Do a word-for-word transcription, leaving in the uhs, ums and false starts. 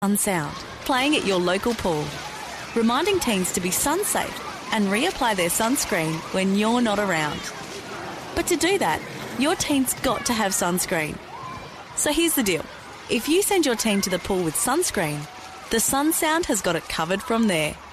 Sunsound, playing at your local pool, reminding teens to be sun safe and reapply their sunscreen when you're not around. But to do that, your teen's got to have sunscreen. So here's the deal. If you send your teen to the pool with sunscreen, the Sunsound has got it covered from there.